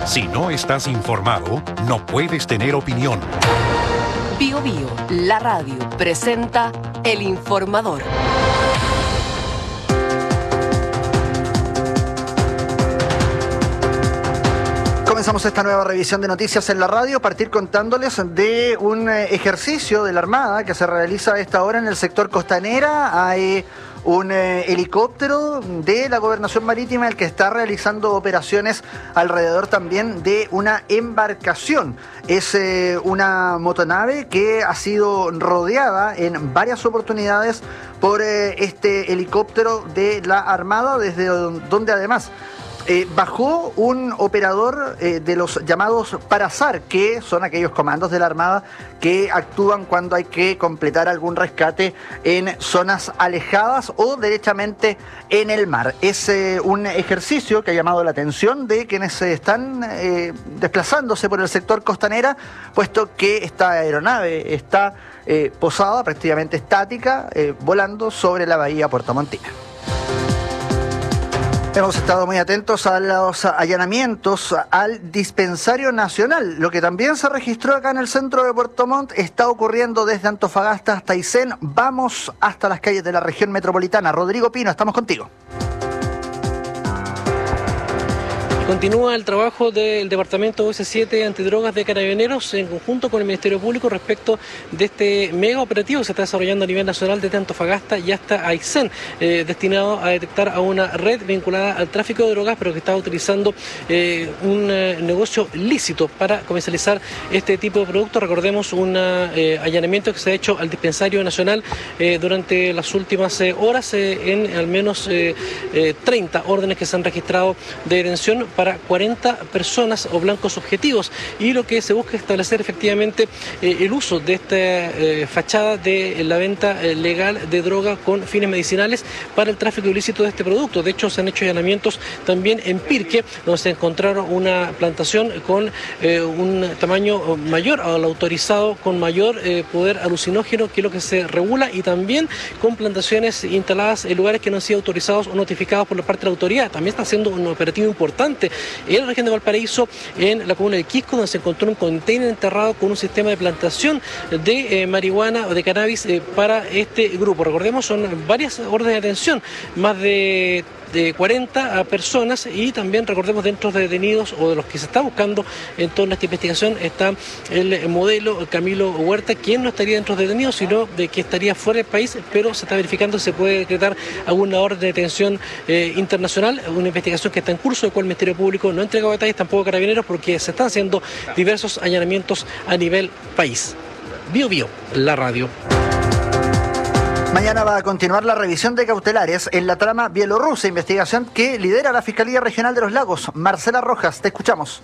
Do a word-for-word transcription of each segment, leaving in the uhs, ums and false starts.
Si no estás informado, no puedes tener opinión. Bio Bio, la radio, presenta El Informador. Comenzamos esta nueva revisión de noticias en la radio, partir contándoles de un ejercicio de la Armada que se realiza a esta hora en el sector Costanera. Hay un eh, helicóptero de la Gobernación Marítima el que está realizando operaciones alrededor también de una embarcación. Es eh, una motonave que ha sido rodeada en varias oportunidades por eh, este helicóptero de la Armada, desde donde además Eh, bajó un operador eh, de los llamados Parazar, que son aquellos comandos de la Armada que actúan cuando hay que completar algún rescate en zonas alejadas o derechamente en el mar. Es eh, un ejercicio que ha llamado la atención de quienes están eh, desplazándose por el sector Costanera, puesto que esta aeronave está eh, posada, prácticamente estática, eh, volando sobre la bahía Puerto Montina. Hemos estado muy atentos a los allanamientos al Dispensario Nacional. Lo que también se registró acá en el centro de Puerto Montt está ocurriendo desde Antofagasta hasta Aysén. Vamos hasta las calles de la región metropolitana. Rodrigo Pino, estamos contigo. Continúa el trabajo del Departamento U S siete Antidrogas de Carabineros en conjunto con el Ministerio Público respecto de este mega operativo que se está desarrollando a nivel nacional desde Antofagasta y hasta Aysén, eh, destinado a detectar a una red vinculada al tráfico de drogas, pero que está utilizando eh, un eh, negocio lícito para comercializar este tipo de productos. Recordemos un eh, allanamiento que se ha hecho al Dispensario Nacional eh, durante las últimas eh, horas eh, en al menos eh, eh, treinta órdenes que se han registrado de detención para cuarenta personas o blancos objetivos, y lo que se busca es establecer efectivamente eh, el uso de esta eh, fachada de la venta eh, legal de droga con fines medicinales para el tráfico ilícito de este producto. De hecho, se han hecho allanamientos también en Pirque, donde se encontraron una plantación con eh, un tamaño mayor al autorizado, con mayor eh, poder alucinógeno, que es lo que se regula, y también con plantaciones instaladas en lugares que no han sido autorizados o notificados por la parte de la autoridad. También está haciendo un operativo importante en la región de Valparaíso, en la comuna de Quisco, donde se encontró un container enterrado con un sistema de plantación de eh, marihuana o de cannabis eh, para este grupo. Recordemos, son varias órdenes de detención, más de de cuarenta personas, y también recordemos, dentro de detenidos o de los que se está buscando en toda esta investigación está el modelo Camilo Huerta, quien no estaría dentro de detenidos, sino de que estaría fuera del país, pero se está verificando si se puede decretar alguna orden de detención eh, internacional, una investigación que está en curso, de cual el Ministerio Público no ha entregado detalles, tampoco Carabineros, porque se están haciendo diversos allanamientos a nivel país. Bio Bio, la radio. Mañana va a continuar la revisión de cautelares en la trama bielorrusa, investigación que lidera la Fiscalía Regional de los Lagos. Marcela Rojas, te escuchamos.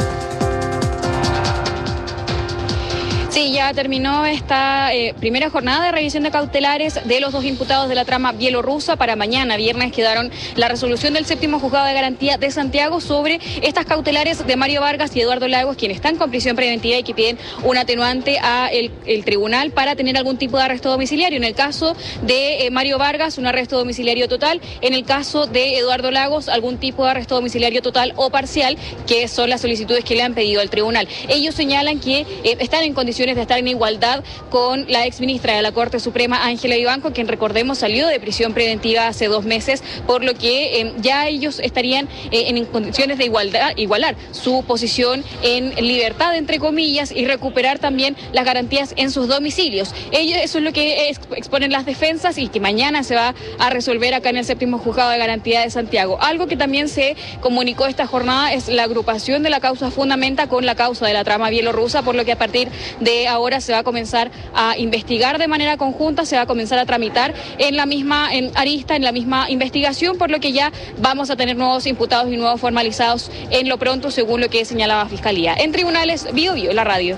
Sí, ya terminó esta eh, primera jornada de revisión de cautelares de los dos imputados de la trama bielorrusa. Para mañana, viernes, quedaron la resolución del séptimo juzgado de garantía de Santiago sobre estas cautelares de Mario Vargas y Eduardo Lagos, quienes están con prisión preventiva y que piden un atenuante a el, el tribunal para tener algún tipo de arresto domiciliario. En el caso de eh, Mario Vargas, un arresto domiciliario total. En el caso de Eduardo Lagos, algún tipo de arresto domiciliario total o parcial, que son las solicitudes que le han pedido al tribunal. Ellos señalan que eh, están en condiciones de estar en igualdad con la exministra de la Corte Suprema, Ángela Vivanco, quien, recordemos, salió de prisión preventiva hace dos meses, por lo que eh, ya ellos estarían eh, en condiciones de igualdad, igualar su posición en libertad, entre comillas, y recuperar también las garantías en sus domicilios. Ellos, eso es lo que exponen las defensas, y que mañana se va a resolver acá en el séptimo juzgado de garantía de Santiago. Algo que también se comunicó esta jornada es la agrupación de la causa fundamenta con la causa de la trama bielorrusa, por lo que a partir de ahora se va a comenzar a investigar de manera conjunta, se va a comenzar a tramitar en la misma en arista, en la misma investigación, por lo que ya vamos a tener nuevos imputados y nuevos formalizados en lo pronto, según lo que señalaba Fiscalía. En tribunales, Bio Bio, la radio.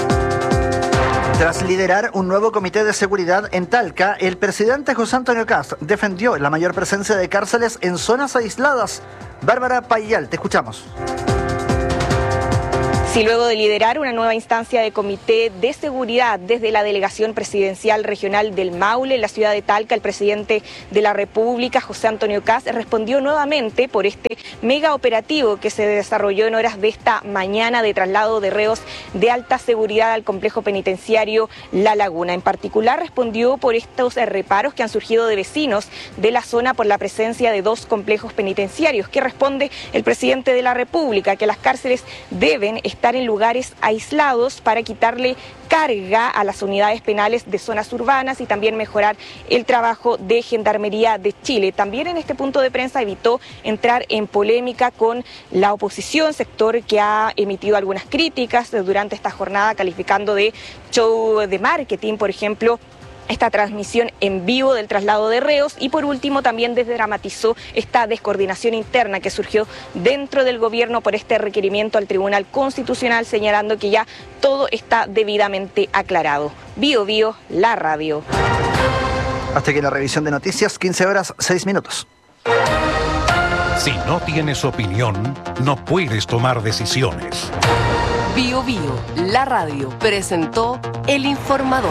Tras liderar un nuevo comité de seguridad en Talca, el presidente José Antonio Kast defendió la mayor presencia de cárceles en zonas aisladas. Bárbara Payal, te escuchamos. Sí, luego de liderar una nueva instancia de comité de seguridad desde la Delegación Presidencial Regional del Maule, en la ciudad de Talca, el presidente de la República, José Antonio Kast, respondió nuevamente por este mega operativo que se desarrolló en horas de esta mañana de traslado de reos de alta seguridad al complejo penitenciario La Laguna. En particular, respondió por estos reparos que han surgido de vecinos de la zona por la presencia de dos complejos penitenciarios. ¿Qué responde el presidente de la República? Que las cárceles deben estar estar en lugares aislados para quitarle carga a las unidades penales de zonas urbanas y también mejorar el trabajo de Gendarmería de Chile. También en este punto de prensa evitó entrar en polémica con la oposición, sector que ha emitido algunas críticas durante esta jornada, calificando de show de marketing, por ejemplo, esta transmisión en vivo del traslado de reos, y por último también desdramatizó esta descoordinación interna que surgió dentro del gobierno por este requerimiento al Tribunal Constitucional, señalando que ya todo está debidamente aclarado. Bio Bio, la radio. Hasta aquí la revisión de noticias, quince horas, seis minutos. Si no tienes opinión, no puedes tomar decisiones. Bio Bio, la radio, presentó El Informador.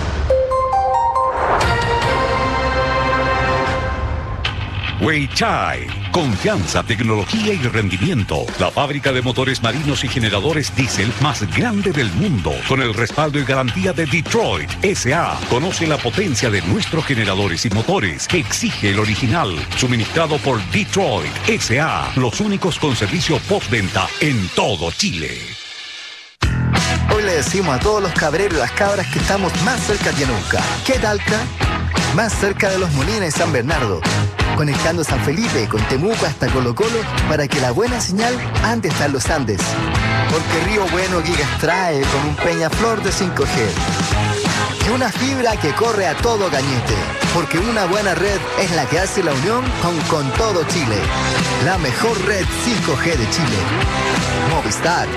Weichai, confianza, tecnología y rendimiento. La fábrica de motores marinos y generadores diésel más grande del mundo, con el respaldo y garantía de Detroit S A Conoce la potencia de nuestros generadores y motores que exige el original, suministrado por Detroit S A Los únicos con servicio postventa en todo Chile. Hoy le decimos a todos los cabreros y las cabras que estamos más cerca que nunca. ¿Qué Talca? Más cerca de Los Molinos y San Bernardo, conectando San Felipe con Temuco hasta Colo Colo para que la buena señal ande hasta los Andes. Porque Río Bueno Gigas trae con un Peñaflor de cinco G. Y una fibra que corre a todo cañete. Porque una buena red es la que hace la unión con, con todo Chile. La mejor red cinco G de Chile. Movistar.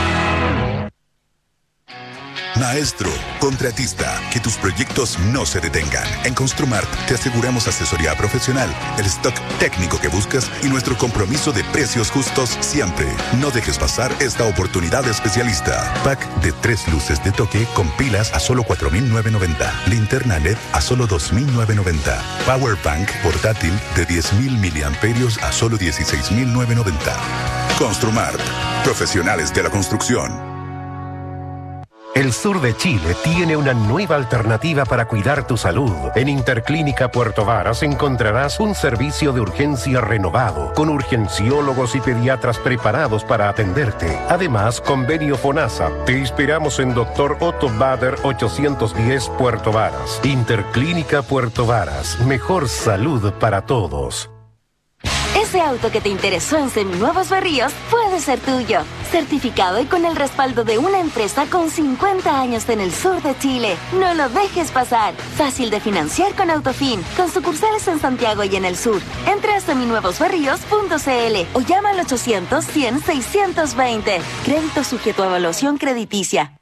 Maestro, contratista, que tus proyectos no se detengan. En Construmart te aseguramos asesoría profesional, el stock técnico que buscas y nuestro compromiso de precios justos siempre. No dejes pasar esta oportunidad especialista. Pack de tres luces de toque con pilas a solo cuatro mil novecientos noventa. Linterna L E D a solo dos mil novecientos noventa. Power Bank portátil de diez mil miliamperios a solo dieciséis mil novecientos noventa. Construmart, profesionales de la construcción. El sur de Chile tiene una nueva alternativa para cuidar tu salud. En Interclínica Puerto Varas encontrarás un servicio de urgencia renovado, con urgenciólogos y pediatras preparados para atenderte. Además, convenio FONASA. Te esperamos en Doctor Otto Bader ochocientos diez Puerto Varas. Interclínica Puerto Varas. Mejor salud para todos. Ese auto que te interesó en Seminuevos Berríos puede ser tuyo. Certificado y con el respaldo de una empresa con cincuenta años en el sur de Chile. No lo dejes pasar. Fácil de financiar con Autofin, con sucursales en Santiago y en el sur. Entra a seminuevos berríos punto c l o llama al ochocientos, cien, seiscientos veinte. Crédito sujeto a evaluación crediticia.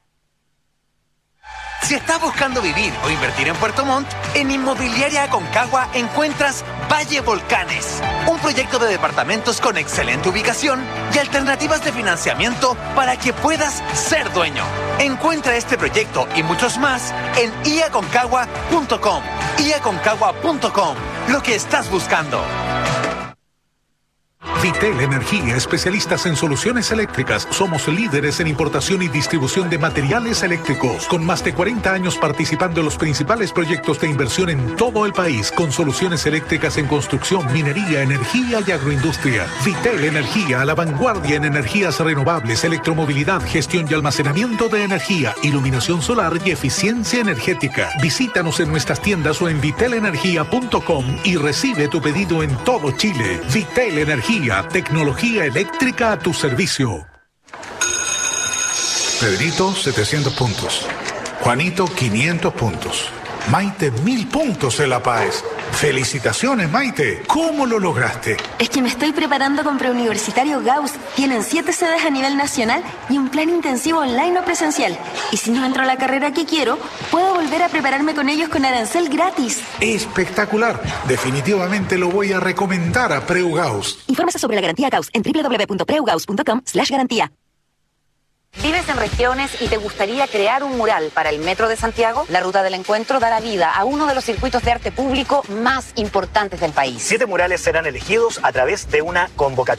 Si estás buscando vivir o invertir en Puerto Montt, en Inmobiliaria Aconcagua encuentras Valle Volcanes, un proyecto de departamentos con excelente ubicación y alternativas de financiamiento para que puedas ser dueño. Encuentra este proyecto y muchos más en i aconcagua punto com. i aconcagua punto com, lo que estás buscando. Vitel Energía, especialistas en soluciones eléctricas. Somos líderes en importación y distribución de materiales eléctricos, con más de cuarenta años participando en los principales proyectos de inversión en todo el país, con soluciones eléctricas en construcción, minería, energía y agroindustria. Vitel Energía, a la vanguardia en energías renovables, electromovilidad, gestión y almacenamiento de energía, iluminación solar y eficiencia energética. Visítanos en nuestras tiendas o en vitel energía punto com y recibe tu pedido en todo Chile. Vitel Energía, tecnología eléctrica a tu servicio. Pedrito, setecientos puntos. Juanito, quinientos puntos. Maite, mil puntos en La Paz. ¡Felicitaciones, Maite! ¿Cómo lo lograste? Es que me estoy preparando con Preuniversitario Gauss. Tienen siete sedes a nivel nacional y un plan intensivo online o presencial. Y si no entro a la carrera que quiero, puedo volver a prepararme con ellos con arancel gratis. ¡Espectacular! Definitivamente lo voy a recomendar a Preu Gauss. Infórmese sobre la garantía Gauss en doble u doble u doble u punto preu gauss punto com slash garantía. ¿Vives en regiones y te gustaría crear un mural para el Metro de Santiago? La Ruta del Encuentro dará vida a uno de los circuitos de arte público más importantes del país. Siete murales serán elegidos a través de una convocatoria.